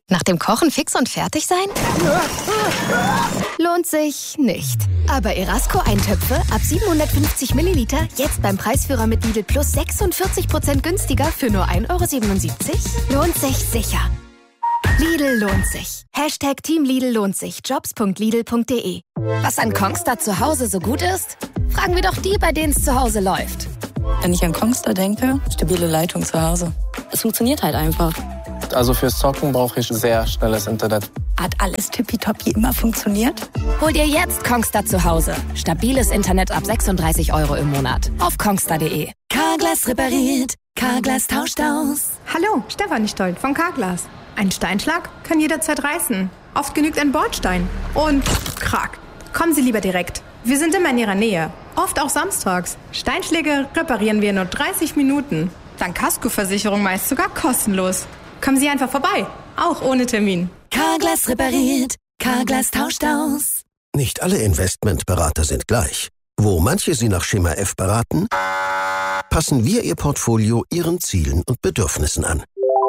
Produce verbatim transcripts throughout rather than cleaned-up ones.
Nach dem Kochen fix und fertig sein? Lohnt sich nicht. Aber Erasco-Eintöpfe ab siebenhundertfünfzig Milliliter jetzt beim Preisführer mit Lidl Plus sechsundvierzig Prozent günstiger für nur ein Euro siebenundsiebzig? Lohnt sich sicher. Lidl lohnt sich. Hashtag Team Lidl lohnt sich. Jobs punkt lidl punkt de. Was an Kongstar zu Hause so gut ist? Fragen wir doch die, bei denen es zu Hause läuft. Wenn ich an Kongstar denke, stabile Leitung zu Hause. Es funktioniert halt einfach. Also fürs Zocken brauche ich sehr schnelles Internet. Hat alles tippitoppi immer funktioniert? Hol dir jetzt Kongstar zu Hause. Stabiles Internet ab sechsunddreißig Euro im Monat. Auf kongstar punkt de. Carglass repariert. Carglass tauscht aus. Hallo, Stefanie Stoll von Carglass. Ein Steinschlag kann jederzeit reißen. Oft genügt ein Bordstein. Und krack. Kommen Sie lieber direkt. Wir sind immer in Ihrer Nähe. Oft auch samstags. Steinschläge reparieren wir in nur dreißig Minuten. Dank Kaskoversicherung meist sogar kostenlos. Kommen Sie einfach vorbei. Auch ohne Termin. Carglass repariert. Carglass tauscht aus. Nicht alle Investmentberater sind gleich. Wo manche Sie nach Schema F beraten, passen wir Ihr Portfolio Ihren Zielen und Bedürfnissen an.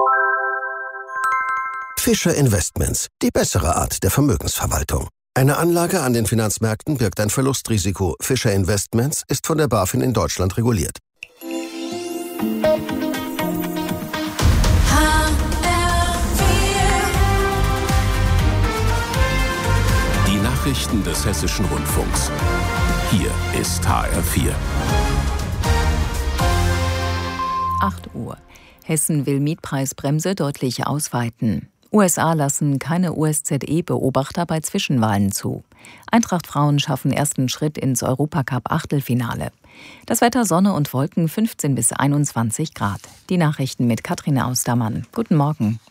Fischer Investments, die bessere Art der Vermögensverwaltung. Eine Anlage an den Finanzmärkten birgt ein Verlustrisiko. Fischer Investments ist von der BaFin in Deutschland reguliert. Die Nachrichten des Hessischen Rundfunks. Hier ist H R vier. acht Uhr. Hessen will Mietpreisbremse deutlich ausweiten. U S A lassen keine O S Z E-Beobachter bei Zwischenwahlen zu. Eintracht-Frauen schaffen ersten Schritt ins Europacup-Achtelfinale. Das Wetter Sonne und Wolken fünfzehn bis einundzwanzig Grad. Die Nachrichten mit Katrin Austermann. Guten Morgen.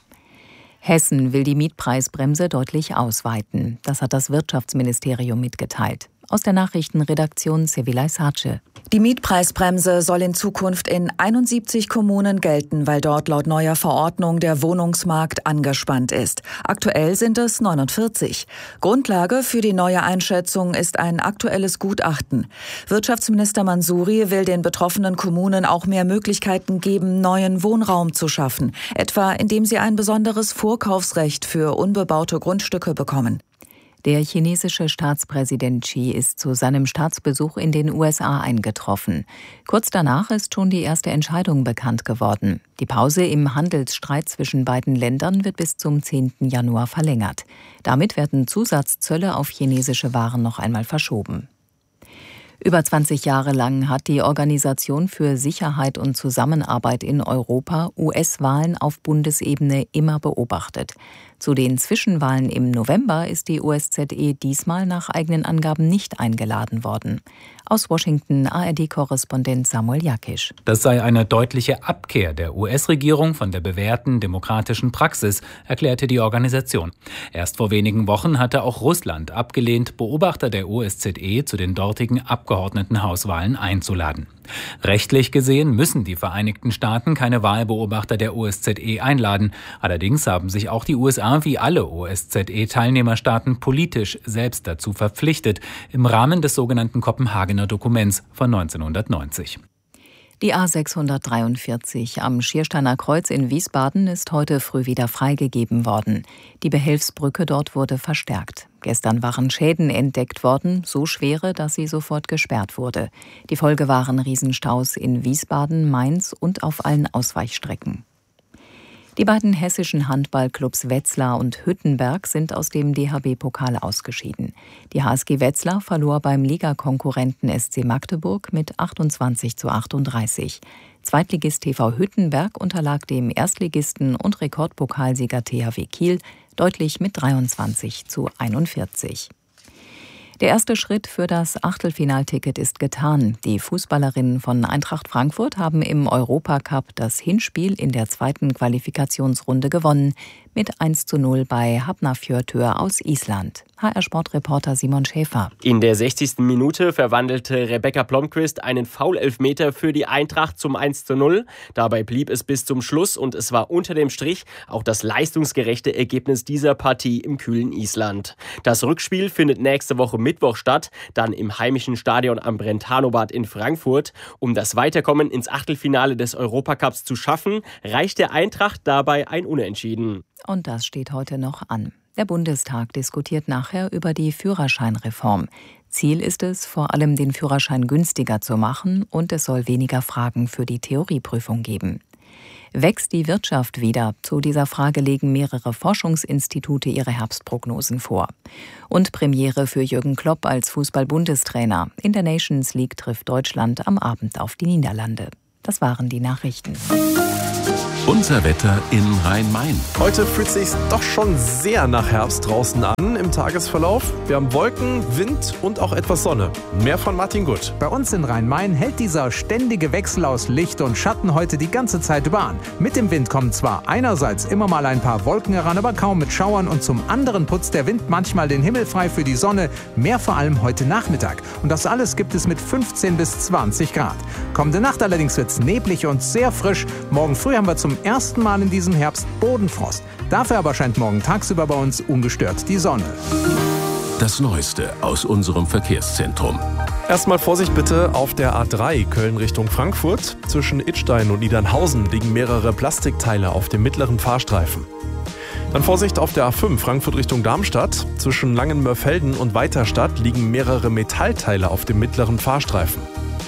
Hessen will die Mietpreisbremse deutlich ausweiten. Das hat das Wirtschaftsministerium mitgeteilt. Aus der Nachrichtenredaktion Sevilay Sace. Die Mietpreisbremse soll in Zukunft in einundsiebzig Kommunen gelten, weil dort laut neuer Verordnung der Wohnungsmarkt angespannt ist. Aktuell sind es neunundvierzig. Grundlage für die neue Einschätzung ist ein aktuelles Gutachten. Wirtschaftsminister Mansouri will den betroffenen Kommunen auch mehr Möglichkeiten geben, neuen Wohnraum zu schaffen, etwa indem sie ein besonderes Vorkaufsrecht für unbebaute Grundstücke bekommen. Der chinesische Staatspräsident Xi ist zu seinem Staatsbesuch in den U S A eingetroffen. Kurz danach ist schon die erste Entscheidung bekannt geworden. Die Pause im Handelsstreit zwischen beiden Ländern wird bis zum zehnten Januar verlängert. Damit werden Zusatzzölle auf chinesische Waren noch einmal verschoben. Über zwanzig Jahre lang hat die Organisation für Sicherheit und Zusammenarbeit in Europa U S-Wahlen auf Bundesebene immer beobachtet. Zu den Zwischenwahlen im November ist die O S Z E diesmal nach eigenen Angaben nicht eingeladen worden. Aus Washington A R D-Korrespondent Samuel Jakisch. Das sei eine deutliche Abkehr der U S-Regierung von der bewährten demokratischen Praxis, erklärte die Organisation. Erst vor wenigen Wochen hatte auch Russland abgelehnt, Beobachter der O S Z E zu den dortigen Abgeordnetenhauswahlen einzuladen. Rechtlich gesehen müssen die Vereinigten Staaten keine Wahlbeobachter der O S Z E einladen. Allerdings haben sich auch die U S A wie alle O S Z E-Teilnehmerstaaten politisch selbst dazu verpflichtet, im Rahmen des sogenannten Kopenhagener Dokuments von neunzehnhundertneunzig. Die A sechshundertdreiundvierzig am Schiersteiner Kreuz in Wiesbaden ist heute früh wieder freigegeben worden. Die Behelfsbrücke dort wurde verstärkt. Gestern waren Schäden entdeckt worden, so schwere, dass sie sofort gesperrt wurde. Die Folge waren Riesenstaus in Wiesbaden, Mainz und auf allen Ausweichstrecken. Die beiden hessischen Handballclubs Wetzlar und Hüttenberg sind aus dem D H B-Pokal ausgeschieden. Die H S G Wetzlar verlor beim Ligakonkurrenten S C Magdeburg mit achtundzwanzig zu achtunddreißig. Zweitligist T V Hüttenberg unterlag dem Erstligisten und Rekordpokalsieger T H W Kiel deutlich mit dreiundzwanzig zu einundvierzig. Der erste Schritt für das Achtelfinalticket ist getan. Die Fußballerinnen von Eintracht Frankfurt haben im Europacup das Hinspiel in der zweiten Qualifikationsrunde gewonnen mit eins zu null bei Hafnarfjörður aus Island. H R-Sportreporter Simon Schäfer. In der sechzigsten Minute verwandelte Rebecca Blomqvist einen Foul-Elfmeter für die Eintracht zum eins zu null. Dabei blieb es bis zum Schluss und es war unter dem Strich auch das leistungsgerechte Ergebnis dieser Partie im kühlen Island. Das Rückspiel findet nächste Woche Mittwoch statt, dann im heimischen Stadion am Brentano-Bad in Frankfurt. Um das Weiterkommen ins Achtelfinale des Europacups zu schaffen, reicht der Eintracht dabei ein Unentschieden. Und das steht heute noch an. Der Bundestag diskutiert nachher über die Führerscheinreform. Ziel ist es, vor allem den Führerschein günstiger zu machen und es soll weniger Fragen für die Theorieprüfung geben. Wächst die Wirtschaft wieder? Zu dieser Frage legen mehrere Forschungsinstitute ihre Herbstprognosen vor. Und Premiere für Jürgen Klopp als Fußball-Bundestrainer. In der Nations League trifft Deutschland am Abend auf die Niederlande. Das waren die Nachrichten. Unser Wetter in Rhein-Main. Heute fühlt es sich doch schon sehr nach Herbst draußen an im Tagesverlauf. Wir haben Wolken, Wind und auch etwas Sonne. Mehr von Martin Gutt. Bei uns in Rhein-Main hält dieser ständige Wechsel aus Licht und Schatten heute die ganze Zeit über an. Mit dem Wind kommen zwar einerseits immer mal ein paar Wolken heran, aber kaum mit Schauern. Und zum anderen putzt der Wind manchmal den Himmel frei für die Sonne. Mehr vor allem heute Nachmittag. Und das alles gibt es mit fünfzehn bis zwanzig Grad. Kommende Nacht allerdings wird es neblig und sehr frisch. Morgen früh haben wir zum ersten Mal in diesem Herbst Bodenfrost. Dafür aber scheint morgen tagsüber bei uns ungestört die Sonne. Das Neueste aus unserem Verkehrszentrum. Erstmal Vorsicht bitte auf der A drei Köln Richtung Frankfurt. Zwischen Idstein und Niedernhausen liegen mehrere Plastikteile auf dem mittleren Fahrstreifen. Dann Vorsicht auf der A fünf Frankfurt Richtung Darmstadt. Zwischen Langenmörfelden und Weiterstadt liegen mehrere Metallteile auf dem mittleren Fahrstreifen.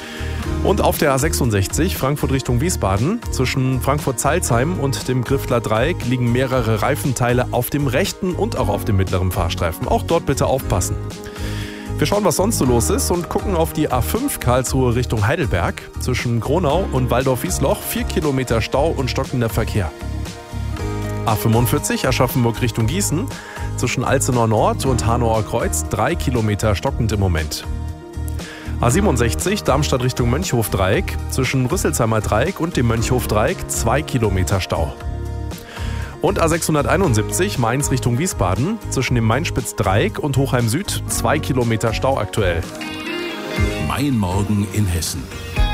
Und auf der A sechsundsechzig Frankfurt Richtung Wiesbaden. Zwischen Frankfurt-Salzheim und dem Griffler Dreieck liegen mehrere Reifenteile auf dem rechten und auch auf dem mittleren Fahrstreifen. Auch dort bitte aufpassen. Wir schauen, was sonst so los ist und gucken auf die A fünf Karlsruhe Richtung Heidelberg. Zwischen Gronau und Waldorf-Wiesloch vier Kilometer Stau und stockender Verkehr. A fünfundvierzig Aschaffenburg Richtung Gießen. Zwischen Alzenau Nord und Hanauer Kreuz drei Kilometer stockend im Moment. A siebenundsechzig Darmstadt Richtung Mönchhof-Dreieck. Zwischen Rüsselsheimer Dreieck und dem Mönchhof-Dreieck zwei Kilometer Stau. Und A sechshunderteinundsiebzig Mainz Richtung Wiesbaden. Zwischen dem Mainspitz-Dreieck und Hochheim Süd zwei Kilometer Stau aktuell. Mein Morgen in Hessen.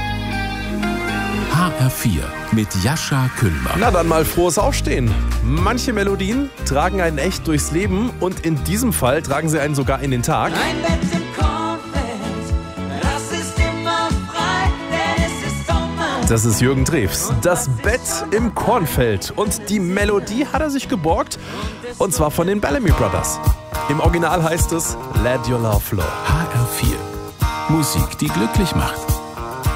H R vier mit Jascha Kühlmann. Na dann mal frohes Aufstehen. Manche Melodien tragen einen echt durchs Leben und in diesem Fall tragen sie einen sogar in den Tag. Ein Bett im Das ist Jürgen Drews. Das Bett im Kornfeld. Und die Melodie hat er sich geborgt. Und zwar von den Bellamy Brothers. Im Original heißt es Let Your Love Flow. H R vier. Musik, die glücklich macht.